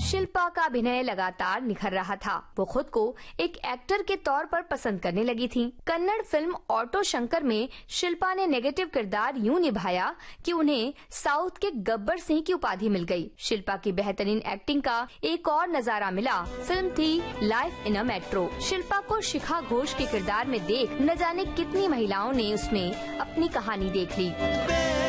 शिल्पा का अभिनय लगातार निखर रहा था। वो खुद को एक एक्टर के तौर पर पसंद करने लगी थी। कन्नड़ फिल्म ऑटो शंकर में शिल्पा ने नेगेटिव किरदार यूं निभाया कि उन्हें साउथ के गब्बर सिंह की उपाधि मिल गई। शिल्पा की बेहतरीन एक्टिंग का एक और नजारा मिला। फिल्म थी life in a metro. Shilpa को शिखा घोष के किरदार में देख न जाने कितनी महिलाओं ने उसमें अपनी कहानी देख ली।